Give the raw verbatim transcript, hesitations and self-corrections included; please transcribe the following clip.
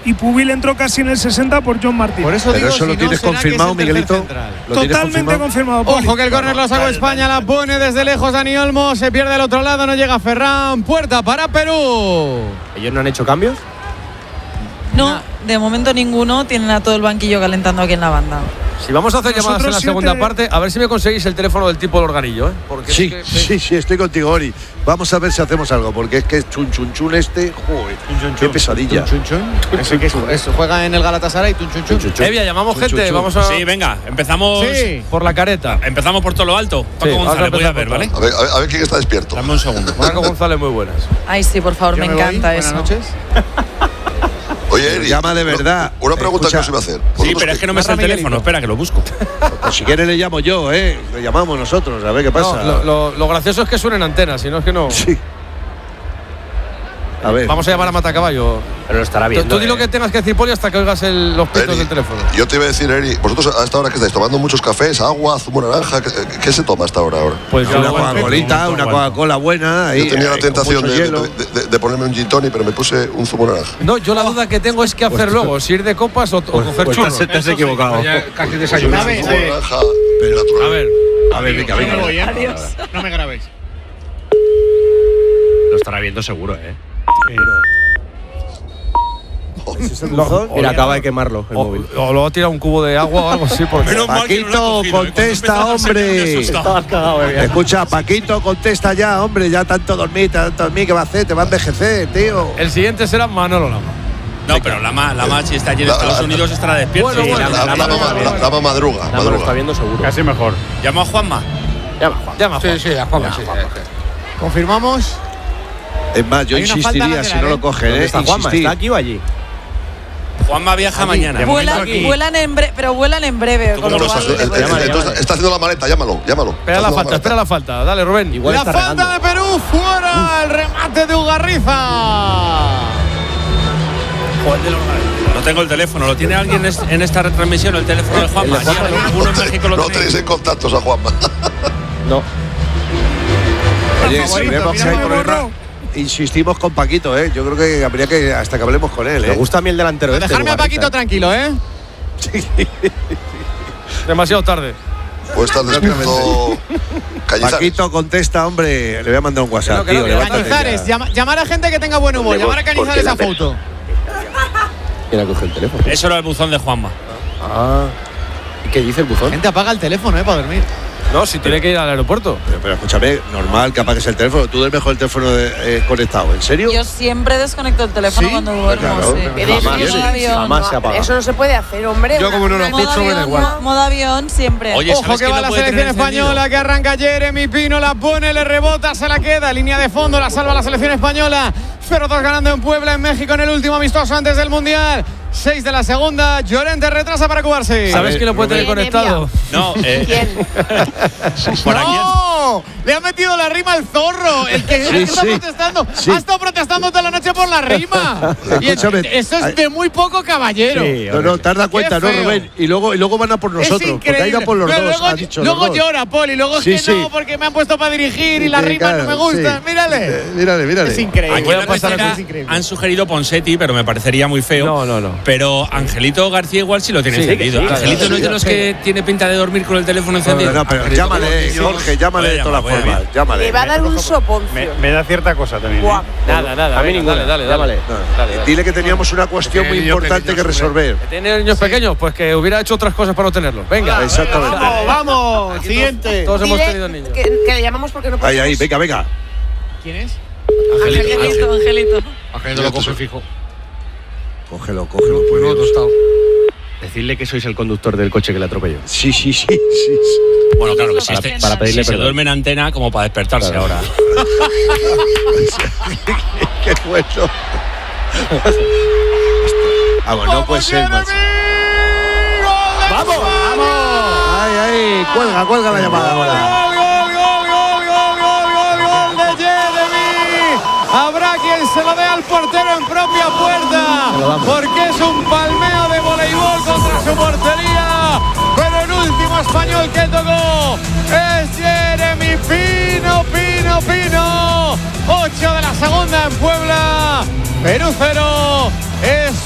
y Pubil entró casi en el sesenta por John Martín. Por eso Pero digo, eso si lo no, tienes será confirmado, que es el tercer Miguelito. central. ¿Lo tienes Totalmente confirmado. Poli. Ojo que el córner lo sacó España, la pone desde lejos Dani Olmo, se pierde al otro lado, no llega Ferran, puerta para Perú. ¿Ellos no han hecho cambios? No, de momento ninguno, tienen a todo el banquillo calentando aquí en la banda. Si vamos a hacer llamadas en la Nosotros segunda siete- parte, a ver si me conseguís el teléfono del tipo del organillo, ¿eh? Porque Sí, es que- sí, sí, estoy contigo, Ori. Vamos a ver si hacemos algo, porque es que es chun chun chun este, joder, qué pesadilla. Chun, chun, chun. Eso que es, eso juega en el Galatasaray, tun, chun, chun. Evia, llamamos Chun, gente, chun, chun. vamos a Sí, venga, empezamos Sí. por la careta. empezamos por todo lo alto. Paco Sí, vamos a González, voy a empezar ver, por ¿vale? todo. A ver, a ver, a ver quién está despierto. Dame un segundo. Paco González, muy buenas. Ay, sí, por favor, Yo me voy. encanta Buenas eso. noches. Oye, Eri, Llama de verdad. Una pregunta Escucha. que os iba a hacer. Sí, ¿Vosotros pero es qué? que no me sé el Narra teléfono, Miguelito. espera que lo busco. Pues si quiere le llamo yo, ¿eh? Le llamamos nosotros, a ver qué pasa. No, lo, lo- lo gracioso es que suenen antenas, si no es que no. Sí. A ver. Vamos a llamar a Matacaballo. Pero lo estará Tú, viendo. tú di lo ¿eh? que tengas que decir, Poli, hasta que oigas el- los pitos Eri, del teléfono. yo te iba a decir, Eri, vosotros a esta hora que estáis tomando muchos cafés, agua, zumo naranja, ¿qué, qué se toma a esta hora ahora? Pues una ya lo Coca-Colita, una Coca-Cola buena. Ahí, Yo tenía la ahí, con tentación mucho de, hielo. de- de- de ponerme un gin tonic, pero me puse un zumo naranja. No, yo la duda que tengo es qué hacer luego, si ir de copas o, o coger Pues churros. te, te has equivocado. Casi Un desayunado. zumo eh. naranja Pero, natural. A ver, a ver, venga, venga. voy, ¿eh? Adiós. No me grabéis. Lo estará viendo seguro, ¿eh? ¿Es el buzón? Mira, acaba de quemarlo el o, móvil. o luego tira un cubo de agua o algo así. Porque Menos mal que no lo he Paquito, cogido, ¿eh? contesta, Cuando empezaba a ser hombre. muy asustado. Estabas cagado, eh. Escucha, Paquito, contesta ya, hombre, ya tanto dormir, tanto dormir, ¿qué va a hacer? Te va a envejecer, tío. el siguiente será Manolo Lama. No, pero Lama, Lama si está allí en La- Estados la- Unidos estará despierto. Bueno, Sí, bueno. Lama- La, la, Lama la, lo está la, viendo. la, la madruga, Lama lo madruga. está viendo seguro. Casi mejor. Llamo a Juanma. Llama, Juan. Llama, Juan. Sí, sí, a Juanma, sí. Confirmamos. Es más, yo Hay una falta insistiría, lateral, si no ¿eh? lo cogen, ¿Dónde ¿eh? está Juanma? Insistir. ¿Está aquí o allí? Juanma viaja Allí, mañana. de Vuelan, aquí. vuelan en breve, pero vuelan en breve. ¿Tú con cómo lo lo cual Entonces, le eh, puede- eh, Llámale, entonces, llámale. está haciendo la maleta, llámalo, llámalo. Espera la Está haciendo falta, espera la falta. Dale, Rubén. Igual La está falta regando. de Perú, fuera el remate de Ugarriza. No tengo el teléfono. ¿Lo tiene alguien es- en esta retransmisión? El teléfono de Juanma. Sí, alguno en México lo No tiene. tenéis en contactos a Juanma. No. Oye, si favorito, vemos que mira, hay me problema, borro. insistimos con Paquito, ¿eh? Yo creo que habría que, hasta que hablemos con él, Me ¿eh? gusta a mí el delantero este. Dejarme a Paquito Ugarriza. tranquilo, ¿eh? Demasiado tarde. Puede estar despierto Cañizares. Paquito, contesta, hombre. Le voy a mandar un WhatsApp, Que no, que tío. no, que levántate Cañizares, ya. llama- llamar a gente que tenga buen humor, llamar a Cañizares a foto. ¿Quién ha cogido el teléfono? Eso era el buzón de Juanma. Ah. ¿Y qué dice el buzón? Gente apaga el teléfono, ¿eh? Para dormir. No, si tiene que ir al aeropuerto. Pero, pero escúchame, normal que apagues el teléfono. Tú duermes con el teléfono de- eh, conectado. ¿En serio? Yo siempre desconecto el teléfono ¿Sí? cuando duermo. Claro, sí. pero Sí, jamás, modo avión. jamás se apaga. Eso no se puede hacer, hombre. Yo como no lo Modo escucho, me da avión, igual. mo- modo avión siempre. Oye, Ojo ¿sabes que quién va lo la puede selección tener encendido? española, que arranca Jeremy Pino, la pone, le rebota, se la queda, línea de fondo, la salva la selección española. cero dos ganando en Puebla, en México, en el último amistoso antes del Mundial. seis de la segunda, Llorente retrasa para cubarse. ¿Sabes quién lo puede tener Rubén. conectado? No, eh, ¿Quién? ¿por aquí? ¡No! Le ha metido la rima al zorro. El que, el que está sí. protestando. Sí. Ha estado protestando toda la noche por la rima. Y Escúchame. eso es de muy poco caballero. Sí, No, no, te has dado cuenta, ¿no, feo. Rubén? Y luego, y luego van a por nosotros. Es Porque ha increíble. ido por los Pero dos, luego, ha dicho los luego dos. llora, Poli. Luego es Sí, que sí. no, porque me han puesto para dirigir y las Sí, rimas no claro, me gustan. sí. Mírale. Eh, mírale, mírale. Es increíble. Aquí en la Voy a pasar tercera a- es increíble. han sugerido Ponsetti, pero me parecería muy feo. No, no, no. Pero Angelito García igual sí lo tiene Sí, encendido. sí, Angelito claro, no es de sí, los sí. que tiene pinta de dormir con el teléfono encendido. No, pero llámale, Jorge, llámale de Voy a todas llamar, voy a formas. Llámale. Le va a dar un soponcio. Me, me da cierta cosa también. ¿eh? Buah. Nada, nada. A mí venga, ninguna. Dale, dale, Llámale. dale. No. Dale, dale. Dile que teníamos una cuestión muy Niños importante que pequeños, resolver. ¿Tiene niños pequeños? Pues que hubiera hecho otras cosas para no tenerlos. Venga. Exactamente. Vamos, vamos. Siguiente. Todos hemos Dile tenido niños. que, que le llamamos porque no Ahí, podemos. ahí, venga, venga. ¿Quién es? Angelito, Angelito. Angelito lo coge fijo. Cógelo, cógelo. Pues no, tostado. Decidle que sois el conductor del coche que le atropelló. Sí, sí, sí, sí. sí. Bueno, claro que sí. Para- este- para pedirle si se perdón. duerme en antena como para despertarse Claro. ahora. Qué bueno. Vamos, no puede ser más. ¡Vamos! ¡Vamos! Ay, ay, cuelga, cuelga la llamada ahora. Gol, gol, gol, gol, gol, gol, gol, gol de Jeremy. Habrá quien se lo dé al portero en propia puerta, porque es un palmeo de voleibol contra su portería. Pero el último español que tocó es Jeremy Pino, Pino, Pino. ocho de la segunda en Puebla. Perú cero,